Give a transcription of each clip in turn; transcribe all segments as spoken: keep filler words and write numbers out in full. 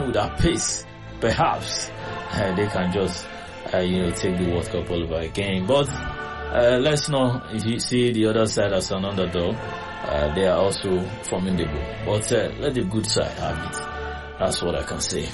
with that pace, perhaps uh, they can just uh, you know take the World Cup all over again. But uh, let's know if you see the other side as an underdog, uh, they are also formidable. But uh, let the good side have it. That's what I can say.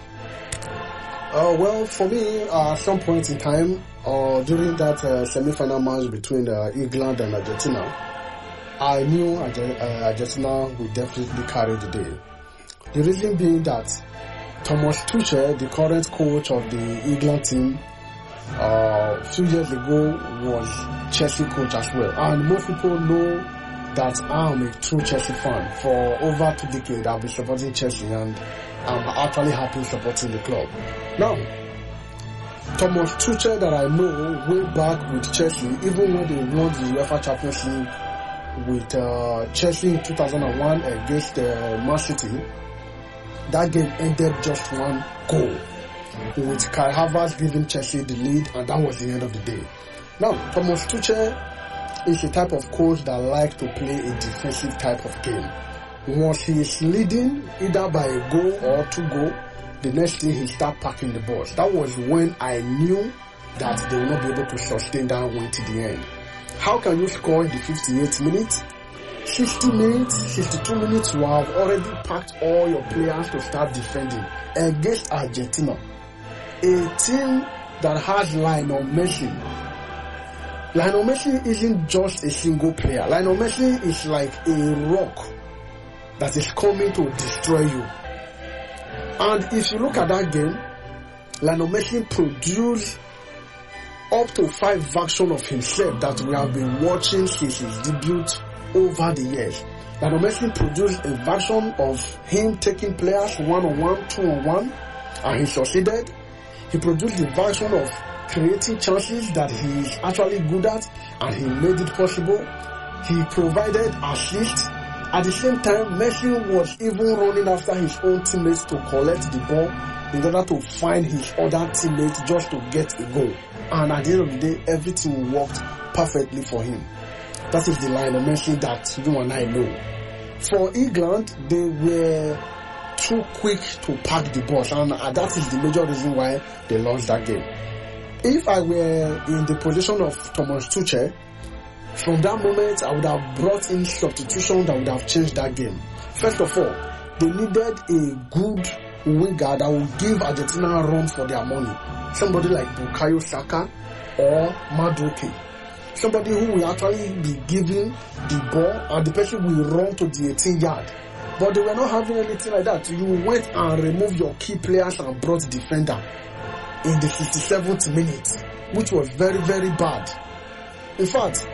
Uh, well, for me, uh, at some point in time, uh, during that uh, semi-final match between uh, England and Argentina, I knew Arge- uh, Argentina would definitely carry the day. The reason being that Thomas Tuchel, the current coach of the England team, uh, a few years ago was Chelsea coach as well. And most people know that I'm a true Chelsea fan. For over two decades, I've been supporting Chelsea and I'm actually happy supporting the club. Now, Thomas Tuchel that I know way back with Chelsea, even when they won the UEFA Champions League with uh, Chelsea in two thousand one against uh, Man City, that game ended just one goal, with Kai Havertz giving Chelsea the lead, and that was the end of the day. Now, Thomas Tuchel is a type of coach that likes to play a defensive type of game. Once he is leading either by a goal or two goals, the next day he start packing the balls. That was when I knew that they will not be able to sustain that win to the end. How can you score in the fifty-eighth minute? sixty minutes, sixty-two minutes, you have already packed all your players to start defending against Argentina, a team that has Lionel Messi. Lionel Messi isn't just a single player. Lionel Messi is like a rock that is coming to destroy you. And if you look at that game, Lionel Messi produced up to five versions of himself that we have been watching since his debut over the years. Lionel Messi produced a version of him taking players one-on-one, two-on-one, and he succeeded. He produced the version of creating chances that he is actually good at, and he made it possible. He provided assists. At the same time, Messi was even running after his own teammates to collect the ball in order to find his other teammates just to get a goal. And at the end of the day, everything worked perfectly for him. That is the Lionel Messi that you and I know. For England, they were too quick to pack the ball, and that is the major reason why they lost that game. If I were in the position of Thomas Tuchel, from that moment, I would have brought in substitution that would have changed that game. First of all, they needed a good winger that would give Argentina a run for their money. Somebody like Bukayo Saka or Madueke. Somebody who will actually be giving the ball and the person will run to the eighteen yard. But they were not having anything like that. You went and removed your key players and brought defender in the fifty-seventh minute, which was very, very bad. In fact,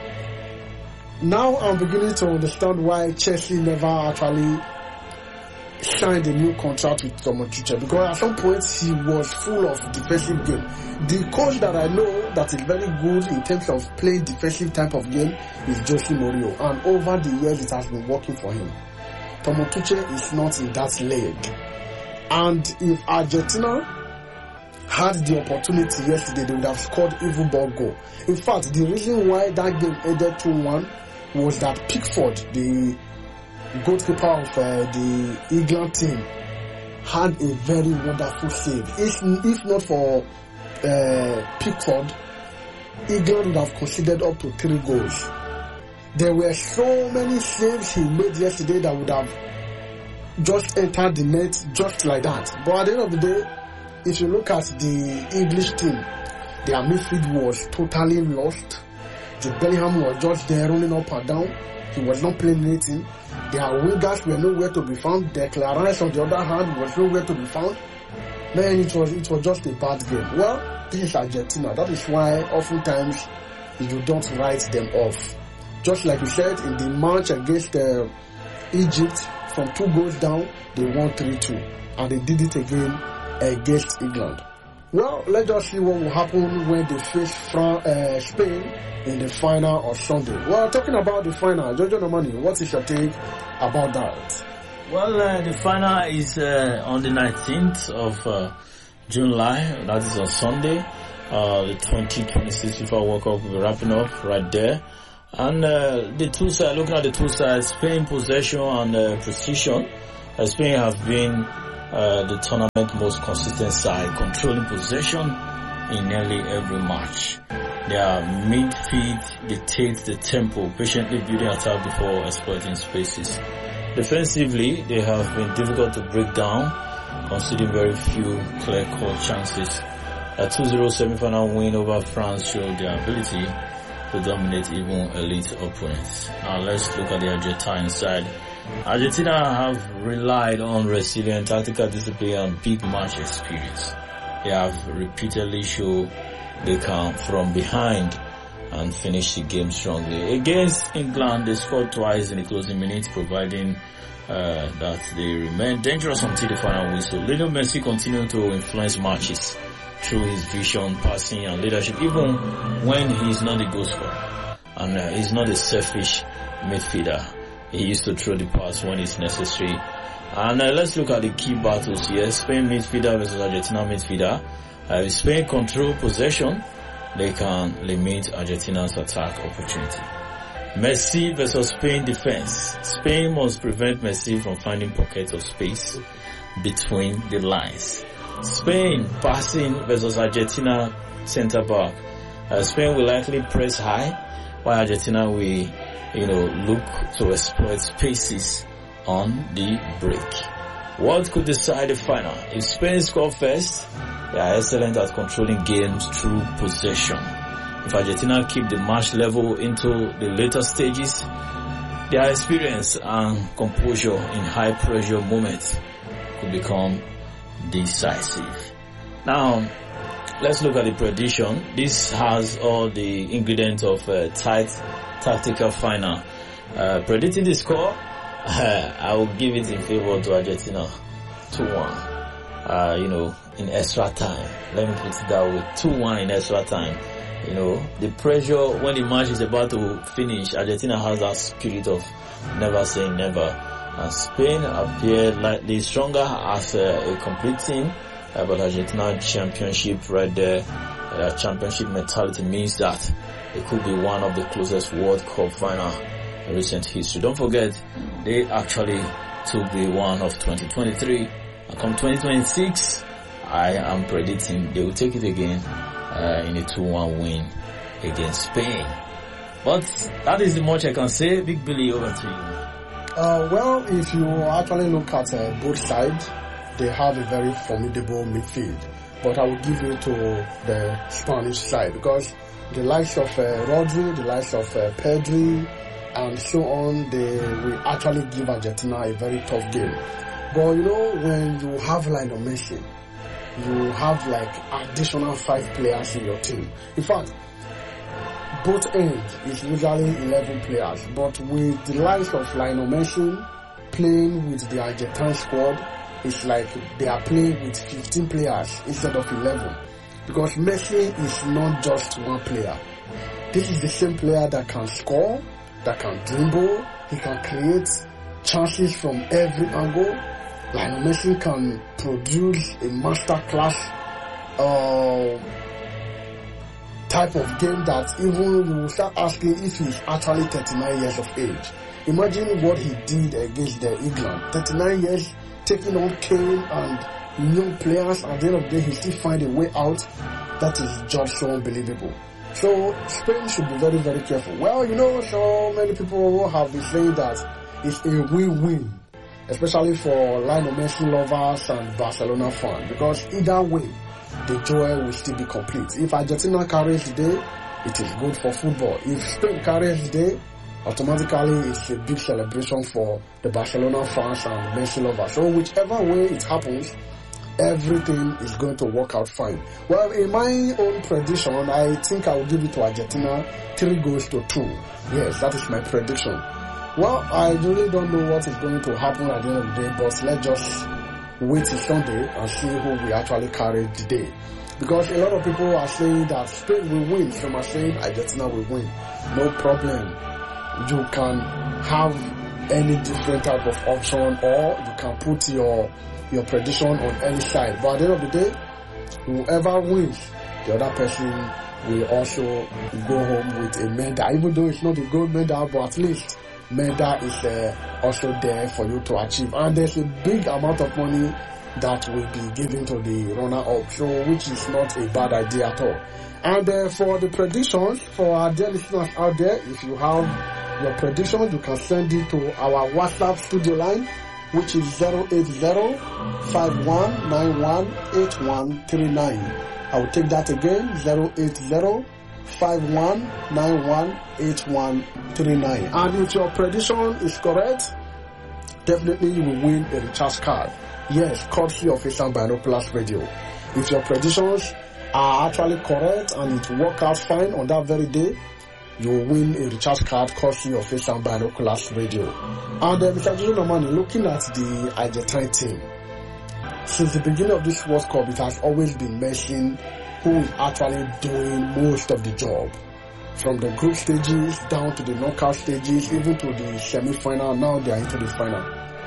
now I'm beginning to understand why Chelsea never actually signed a new contract with Thomas Tuchel, because at some point he was full of defensive game. The coach that I know that is very good in terms of playing defensive type of game is Jose Mourinho, and over the years it has been working for him. Thomas Tuchel is not in that league, and if Argentina had the opportunity yesterday, they would have scored even more goal. In fact, the reason why that game ended two one was that Pickford, the goalkeeper of uh, the England team, had a very wonderful save. If, if not for uh, Pickford, England would have conceded up to three goals. There were so many saves he made yesterday that would have just entered the net just like that. But at the end of the day, if you look at the English team, their midfield was totally lost. Jude Bellingham was just there running up and down. He was not playing anything. Their wingers were nowhere to be found. Declan Rice, on the other hand, was nowhere to be found. Man, it was it was just a bad game. Well, this is Argentina. That is why oftentimes you don't write them off. Just like you said, in the match against uh, Egypt, from two goals down, they won three two. And they did it again against England. Well, let's just see what will happen when they face Fran- uh, Spain in the final on Sunday. Well, talking about the final, Jojo Nomani, what is your take about that? Well, uh, the final is uh, on the nineteenth of uh, July. That is on Sunday. Uh, the twenty twenty-six FIFA World Cup will be wrapping up right there. And uh, the two sides, looking at the two sides, Spain possession and uh, precision. Uh, Spain have been uh, the tournament most consistent side, controlling possession in nearly every match. Their midfield dictates the tempo, patiently building attack before exploiting spaces. Defensively, they have been difficult to break down, conceding very few clear-cut chances. A two zero semi-final win over France showed their ability to dominate even elite opponents. Now let's look at the Argentine side. Argentina have relied on resilient tactical discipline and big match experience. They have repeatedly shown they come from behind and finish the game strongly. Against England, they scored twice in the closing minutes, providing uh, that they remain dangerous until the final whistle. Lionel Messi continued to influence matches through his vision, passing and leadership, even when he's not the goal scorer. And uh, he's not a selfish midfielder. He used to throw the pass when it's necessary. And uh, let's look at the key battles here. Spain midfielder versus Argentina midfielder. Uh, if Spain control possession, they can limit Argentina's attack opportunity. Messi versus Spain defense. Spain must prevent Messi from finding pockets of space between the lines. Spain passing versus Argentina centre back. Uh, Spain will likely press high, while Argentina will, you know, look to exploit spaces on the break. What could decide the final? If Spain score first, they are excellent at controlling games through possession. If Argentina keep the match level into the later stages, their experience and composure in high pressure moments could become decisive. Now, let's look at the prediction. This has all the ingredients of a tight tactical final. Uh, predicting the score, uh, I will give it in favor to Argentina, two one. Uh, you know, in extra time. Let me put it that way, two one in extra time. You know, the pressure when the match is about to finish, Argentina has that spirit of never saying never. And Spain appeared slightly stronger as a, a complete team, uh, but Argentina championship right there, uh, championship mentality means that it could be one of the closest World Cup final in recent history. Don't forget, they actually took the one of twenty twenty-three, and come twenty twenty-six, I am predicting they will take it again uh, in a two one win against Spain. But that is the much I can say. Big Billy, over to you. Uh, well, if you actually look at uh, both sides, they have a very formidable midfield. But I will give it to the Spanish side because the likes of uh, Rodri, the likes of uh, Pedri, and so on, they will actually give Argentina a very tough game. But you know, when you have Lionel Messi, you have like additional five players in your team. In fact, both ends is usually eleven players, but with the likes of Lionel Messi playing with the Argentine squad, it's like they are playing with fifteen players instead of eleven. Because Messi is not just one player. This is the same player that can score, that can dribble, he can create chances from every angle. Lionel Messi can produce a masterclass uh, type of game that even you will start asking if he's actually thirty-nine years of age. Imagine what he did against the England. thirty-nine years, taking on Kane and young players. At the end of the day, he still find a way out. That is just so unbelievable. So Spain should be very, very careful. Well, you know, so many people have been saying that it's a win-win, especially for Lionel Messi lovers and Barcelona fans, because either way, the joy will still be complete. If Argentina carries the day, it is good for football. If Spain carries the day, automatically it's a big celebration for the Barcelona fans and Messi lovers. So whichever way it happens, everything is going to work out fine. Well, in my own prediction, I think I will give it to Argentina three goals to two. Yes, that is my prediction. Well, I really don't know what is going to happen at the end of the day, but let's just wait till Sunday and see who will actually carry the day. Because a lot of people are saying that Spain will win, some are saying Argentina will win. No problem. You can have any different type of option, or you can put your your prediction on any side. But at the end of the day, whoever wins, the other person will also go home with a medal. Even though it's not a gold medal, but at least medal is uh, also there for you to achieve. And there's a big amount of money that will be given to the runner-up, so which is not a bad idea at all. And uh, for the predictions, for our dear listeners out there, if you have your predictions, you can send it to our WhatsApp studio line, which is zero eight zero, five one nine one, eight one three nine. I will take that again, zero eight zero, five one nine one, eight one three nine. And if your prediction is correct, definitely you will win a recharge card. Yes, courtesy of Asian Binoculars Radio. If your predictions are actually correct and it work out fine on that very day, you will win a recharge card courtesy of Asian Binoculars Radio. And uh, Mister Jojo Nomani, looking at the Argentine team, since the beginning of this World Cup, it has always been mentioned who is actually doing most of the job. From the group stages down to the knockout stages, even to the semi-final, now they are into the final.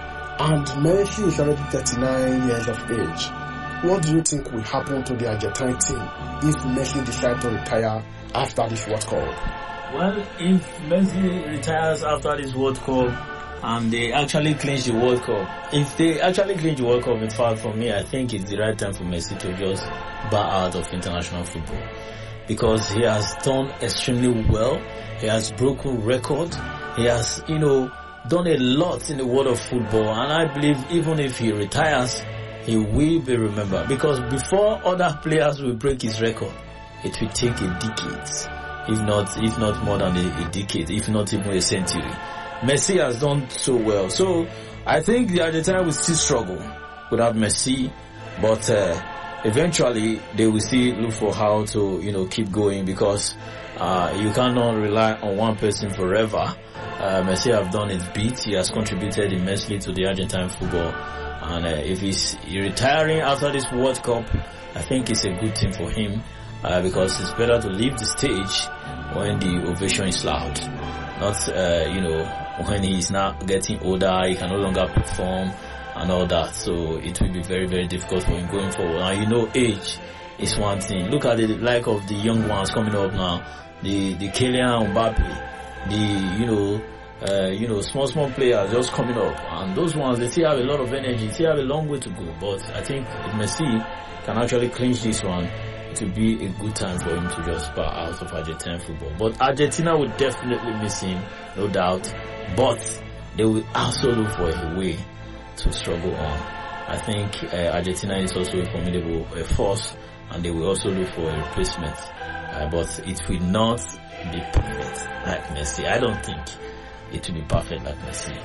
And Messi is already thirty-nine years of age. What do you think will happen to the Argentine team if Messi decides to retire after this World Cup? Well, if Messi retires after this World Cup and they actually clinch the World Cup, if they actually clinch the World Cup, in fact, for me, I think it's the right time for Messi to just bow out of international football, because he has done extremely well. He has broken records. He has, you know, done a lot in the world of football, and I believe even if he retires, he will be remembered, because before other players will break his record, it will take a decade, if not if not more than a, a decade, if not even a century. Messi has done so well, so I think the Argentina will still struggle without Messi, but uh, eventually they will still look for how to, you know, keep going, because uh, you cannot rely on one person forever. Uh, Messi have done his bit. He has contributed immensely to the Argentine football, and uh, if he's retiring after this World Cup, I think it's a good thing for him, uh, because it's better to leave the stage when the ovation is loud, not uh, you know, when he's now getting older, he can no longer perform and all that. So it will be very, very difficult for him going forward. And you know, age is one thing. Look at the like of the young ones coming up now, the the Kylian Mbappe, the you know. Uh, you know, small, small players just coming up, and those ones, they still have a lot of energy, still have a long way to go. But I think if Messi can actually clinch this one, it will be a good time for him to just bow out of Argentine football. But Argentina will definitely miss him, no doubt, but they will also look for a way to struggle on. I think uh, Argentina is also a formidable uh, force, and they will also look for a replacement, uh, but it will not be perfect like Messi. I don't think it will be perfect like Messi.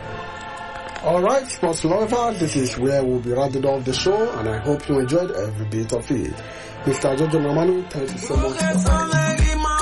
Alright, sports lovers, this is where we'll be rounding off the show, and I hope you enjoyed every bit of it. Mister Jojo Nomani, thank you so much.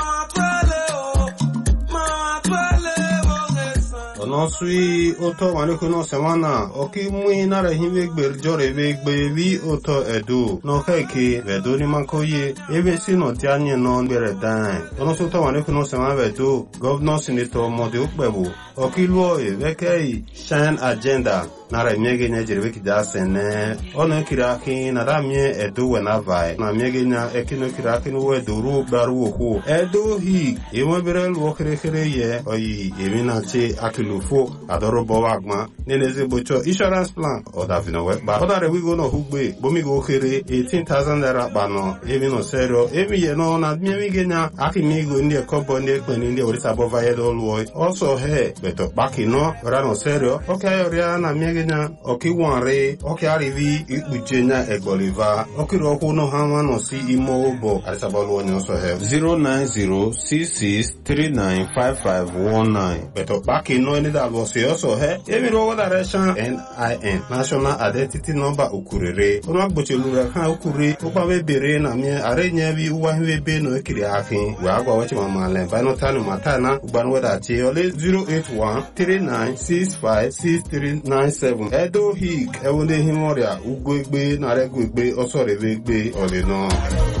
No sui oto wanekuno semana oki mui nare himegbe jore begbe vi oto edu no heki vedo ni mankoye ebe sino tianye no bere dan ono soto wanekuno semana vedo governor senator mode ukbebu oki luo e vekei shine agenda nare miege nya jere weki da sene ono kiraki na ramie edu wena vai na miege nya ekino kiraki no wedo ru baru ku edu hi ewe bere luo kere kere ye oyi emina che akilu fo adoro bowagma neneze bocho insurance plan oda vino we ba oda re we go no hugbe bomi go kere eighteen thousand naira bano even no serio emi ye no na mi mi genya akimi go ndi ekobo ndi ekpeni ndi orisa bova ye do luo also he beto baki no ora no serio okay ori na mi genya oki wanre okay arivi ikpujenya egboliva oki ro ku no hanwa no si imo obo arisa bolo nyo so he zero nine zero six six three nine five five one nine beto baki no ni da was also he every row direction N I N national identity number ukurere ono agboche lura kan ukure okwa we bere na mi arenye bi uwa we be no ekiri akin we agwa wachi mama le ba no tanu matana ugban weda che ole zero eight one three nine six five six three nine seven edo hik ewonde himoria ugwegbe na regwegbe osore wegbe ole no.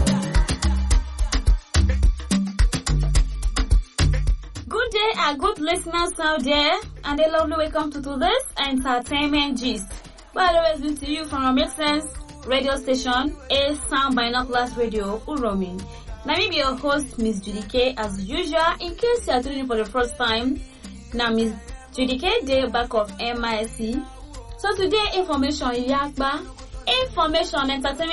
Good listeners out there, and a lovely welcome to today's entertainment gist. By the way, to you from our Make Sense radio station, A Sound Binoculars Radio, Uromi. Let me be your host, Miss Judy K, as usual. In case you are tuning in for the first time, now Miss Judicate Day back of M I C. So today information yakba, information entertainment